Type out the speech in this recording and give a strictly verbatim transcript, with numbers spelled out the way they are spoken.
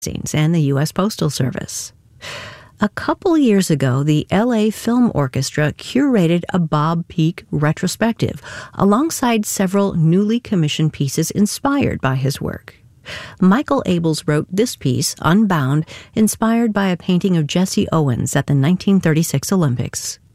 and the U S Postal Service. A couple years ago, the L A Film Orchestra curated a Bob Peak retrospective alongside several newly commissioned pieces inspired by his work. Michael Abels wrote this piece, Unbound, inspired by a painting of Jesse Owens at the nineteen thirty-six Olympics.